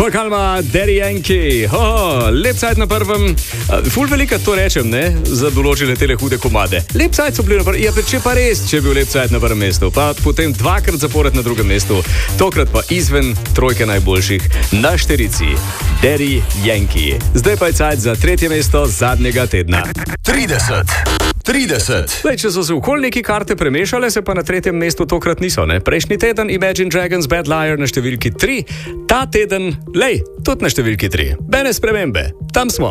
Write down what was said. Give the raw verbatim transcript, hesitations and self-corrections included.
Kolkalma, Daddy Yankee, oh, lep cajt na prvem, ful velika to rečem, ne, za določene tele hude komade. Lep cajt so bili na prvem, ja, če pa res, če je bil lep cajt na prvem mestu, pa potem dvakrat zapored na drugem mestu, tokrat pa izven trojke najboljših na šterici, Daddy Yankee. Zdaj pa je cajt za tretje mesto zadnjega tedna. trideset. trideset. Zdaj, če so se okoli neki karte premešale, se pa na tretjem mestu tokrat niso, ne? Prejšnji teden Imagine Dragons Bad Liar na številki tri, ta teden, lej, tudi na številki tri. Bene spremembe, tam smo.